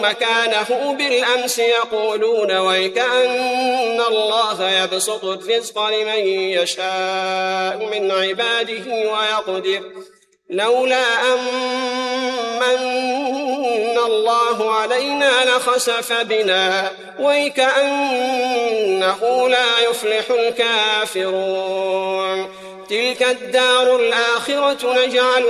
مكانه بالأمس يقولون ويكأن الله يبسط الرزق لمن يشاء من عباده ويقدر لولا أمن الله علينا لخسف بنا ويكأنه لا يفلح الكافرون. تلك الدار الآخرة نجعل